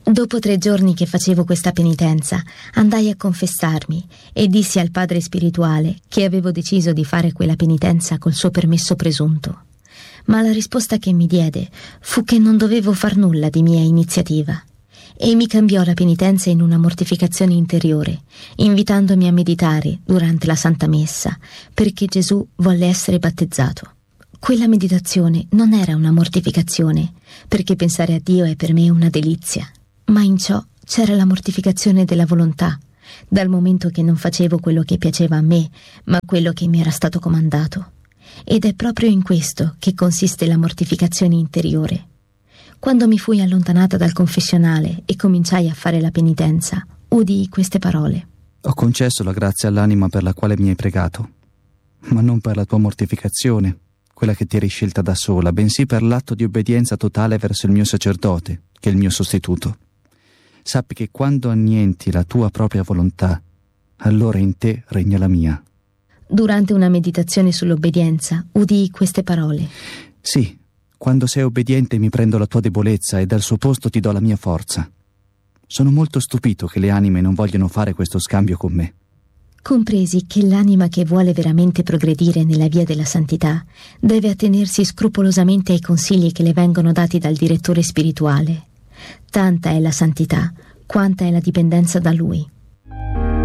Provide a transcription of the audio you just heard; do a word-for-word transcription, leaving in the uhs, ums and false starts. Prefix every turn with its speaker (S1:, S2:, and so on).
S1: Dopo tre giorni che facevo questa penitenza, andai a confessarmi e dissi al padre spirituale che avevo deciso di fare quella penitenza col suo permesso presunto. Ma la risposta che mi diede fu che non dovevo far nulla di mia iniziativa e mi cambiò la penitenza in una mortificazione interiore, invitandomi a meditare durante la Santa Messa perché Gesù volle essere battezzato. Quella meditazione non era una mortificazione, perché pensare a Dio è per me una delizia, ma in ciò c'era la mortificazione della volontà, dal momento che non facevo quello che piaceva a me, ma quello che mi era stato comandato. Ed è proprio in questo che consiste la mortificazione interiore. Quando mi fui allontanata dal confessionale e cominciai a fare la penitenza, udii queste parole.
S2: Ho concesso la grazia all'anima per la quale mi hai pregato, ma non per la tua mortificazione, quella che ti eri scelta da sola, bensì per l'atto di obbedienza totale verso il mio sacerdote, che è il mio sostituto. Sappi che quando annienti la tua propria volontà, allora in te regna la mia.
S1: Durante una meditazione sull'obbedienza, udii queste parole.
S2: Sì, quando sei obbediente mi prendo la tua debolezza e dal suo posto ti do la mia forza. Sono molto stupito che le anime non vogliano fare questo scambio con me.
S1: Compresi che l'anima che vuole veramente progredire nella via della santità deve attenersi scrupolosamente ai consigli che le vengono dati dal direttore spirituale. Tanta è la santità, quanta è la dipendenza da lui.